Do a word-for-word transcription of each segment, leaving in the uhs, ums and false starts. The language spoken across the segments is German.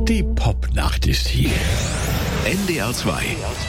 Die Popnacht ist hier. N D R zwei.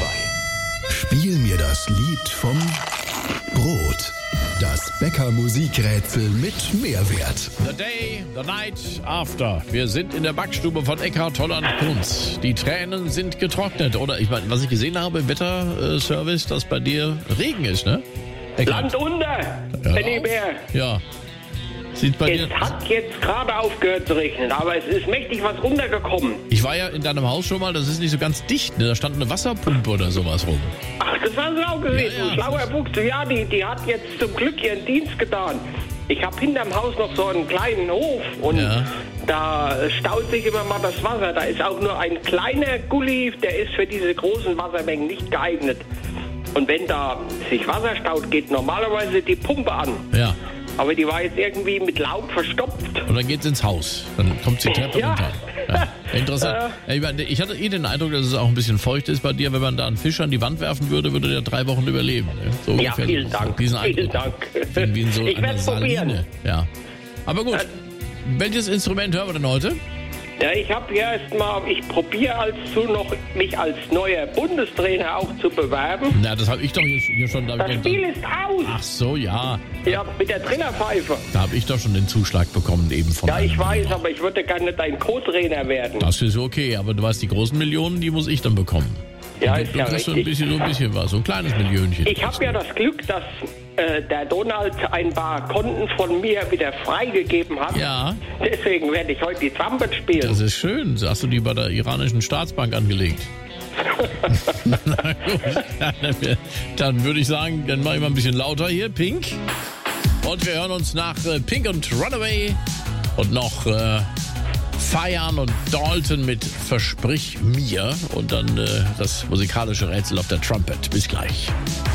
Spiel mir das Lied vom Brot. Das Bäcker-Musikrätsel mit Mehrwert. The day, the night after. Wir sind in der Backstube von Eckhard Holland Kunz. Die Tränen sind getrocknet. Oder ich meine, was ich gesehen habe im Wetterservice, dass bei dir Regen ist, ne? Eckhard. Land unter, Ja. Benny Bär. Ja. Sieht bei dir. Es hat jetzt gerade aufgehört zu regnen, aber es ist mächtig was runtergekommen. Ich war ja in deinem Haus schon mal, das ist nicht so ganz dicht, ne? Da stand eine Wasserpumpe oder sowas rum. Ach, das war schlau gewesen. Ja, ja. Schlauer Fuchs. Ja, die, die hat jetzt zum Glück ihren Dienst getan. Ich habe hinterm Haus noch so einen kleinen Hof und Ja. da staut sich immer mal das Wasser. Da ist auch nur ein kleiner Gully, der ist für diese großen Wassermengen nicht geeignet. Und wenn da sich Wasser staut, geht normalerweise die Pumpe an. Ja. Aber die war jetzt irgendwie mit Laub verstopft. Und dann geht's ins Haus. Dann kommt die Treppe Ja. runter. Ja. Interessant. Ja, ich meine, ich hatte eh den Eindruck, dass es auch ein bisschen feucht ist bei dir. Wenn man da einen Fisch an die Wand werfen würde, würde der drei Wochen überleben. Ne? So Ja, ungefähr vielen so, Dank. Diesen Vielen Eindruck. Dank. Wie in so Ich einer werd's Saline. probieren. Ja. Aber gut. Welches Instrument hören wir denn heute? Ja, ich habe ja erst mal, ich probiere also noch, mich als neuer Bundestrainer auch zu bewerben. Na, das habe ich doch jetzt hier schon. Da hab Das ich Spiel doch, ist aus. ach so, ja. Ja, mit der Trillerpfeife. Da habe ich doch schon den Zuschlag bekommen eben von Ja, ich einem- weiß, aber ich würde gerne dein Co-Trainer werden. Das ist okay, aber du weißt, die großen Millionen, die muss ich dann bekommen. Ja, Und ist du ja kriegst so ein richtig. bisschen, so ein bisschen was, so ein kleines Millionchen. Ich habe ja das Glück, dass äh, der Donald ein paar Konten von mir wieder freigegeben hat. Ja. Deswegen werde ich heute die Trumpet spielen. Das ist schön. Hast du die bei der iranischen Staatsbank angelegt? Na gut. Dann würde ich sagen, dann mache ich mal ein bisschen lauter hier. Pink. Und wir hören uns nach äh, Pink und Runaway und noch äh, Feiern und Dalton mit Versprich mir und dann äh, das musikalische Rätsel auf der Trumpet. Bis gleich.